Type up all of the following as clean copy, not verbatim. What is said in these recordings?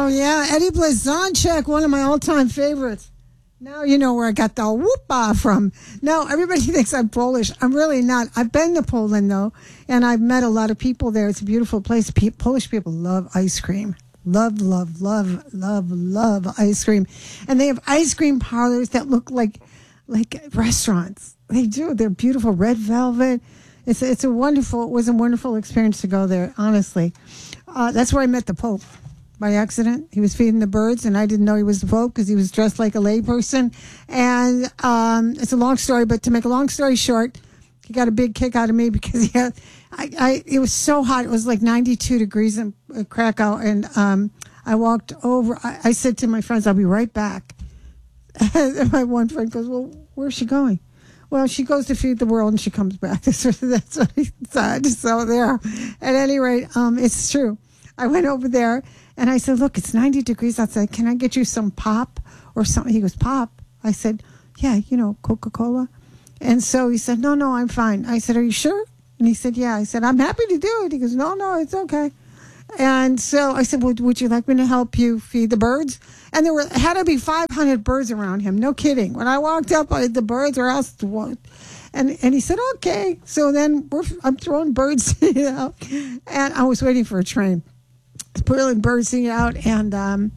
Oh, yeah. Eddie Blazonczyk, one of my all-time favorites. Now you know where I got the whoop-ah from. No, everybody thinks I'm Polish. I'm really not. I've been to Poland, though, and I've met a lot of people there. It's a beautiful place. Polish people love ice cream. Love, love, love, love, love ice cream. And they have ice cream parlors that look like restaurants. They do. They're beautiful. Red velvet. It was a wonderful experience to go there, honestly. That's where I met the Pope. By accident. He was feeding the birds, and I didn't know he was the Pope because he was dressed like a layperson. And it's a long story, but to make a long story short, he got a big kick out of me because it was so hot. It was like 92 degrees in Krakow, and I walked over. I said to my friends, I'll be right back. And my one friend goes, well, where's she going? Well, she goes to feed the world, and she comes back. That's what he said. So there. At any rate, it's true. I went over there. And I said, look, it's 90 degrees outside. Can I get you some pop or something? He goes, pop? I said, yeah, Coca-Cola. And so he said, no, I'm fine. I said, are you sure? And he said, yeah. I said, I'm happy to do it. He goes, no, it's okay. And so I said, well, would you like me to help you feed the birds? And had to be 500 birds around him. No kidding. When I walked up, the birds were out. And he said, okay. So then I'm throwing birds, and I was waiting for a train. Pulling birds out, and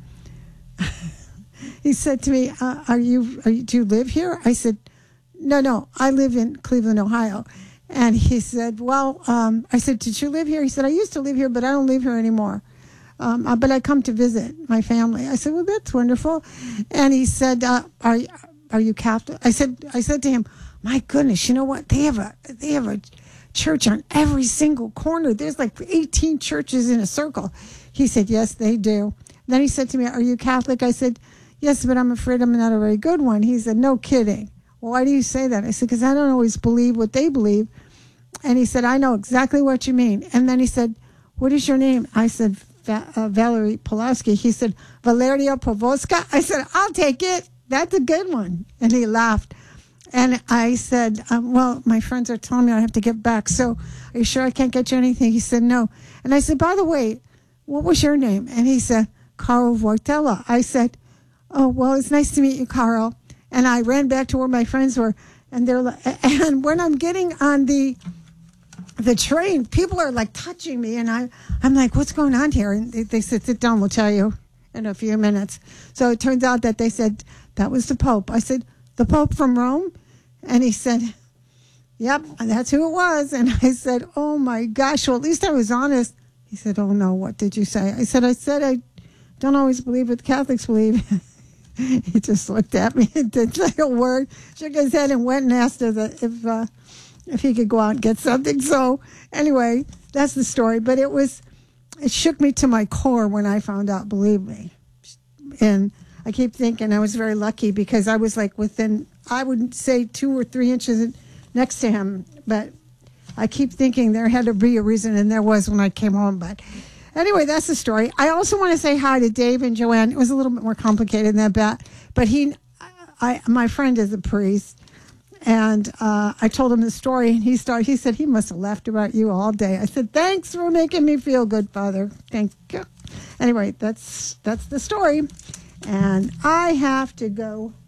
he said to me, do you live here? I said, no, I live in Cleveland, Ohio. And he said, well, I said, did you live here? He said, I used to live here, but I don't live here anymore. But I come to visit my family. I said, well, that's wonderful. And he said, are you Catholic? I said to him, my goodness, you know what? They have a church on every single corner. There's like 18 churches in a circle. He said, yes, they do. Then he said to me, are you Catholic? I said, yes, but I'm afraid I'm not a very good one. He said, no kidding. Well, why do you say that? I said, because I don't always believe what they believe. And he said, I know exactly what you mean. And then he said, what is your name? I said, Valerie Pulaski. He said, Valeria Pavoska. I said, I'll take it. That's a good one. And he laughed. And I said, well, my friends are telling me I have to get back. So are you sure I can't get you anything? He said, no. And I said, by the way, what was your name? And he said, Carl Wojtyla. I said, oh, well, it's nice to meet you, Carl. And I ran back to where my friends were. And and when I'm getting on the train, people are like touching me. And I'm like, what's going on here? And they said, sit down, we'll tell you in a few minutes. So it turns out that they said, that was the Pope. I said, the Pope from Rome? And he said, yep, that's who it was. And I said, oh, my gosh, well, at least I was honest. He said, oh, no, what did you say? I said, I don't always believe what the Catholics believe. He just looked at me and didn't say a word, shook his head and went and asked her if he could go out and get something. So anyway, that's the story. But it shook me to my core when I found out, believe me. And I keep thinking I was very lucky because I was like within, I would say 2 or 3 inches next to him. But I keep thinking there had to be a reason, and there was when I came home. But anyway, that's the story. I also want to say hi to Dave and Joanne. It was a little bit more complicated than that. But my friend is a priest, and I told him the story, and he said he must have laughed about you all day. I said, thanks for making me feel good, Father. Thank you. Anyway, that's the story. And I have to go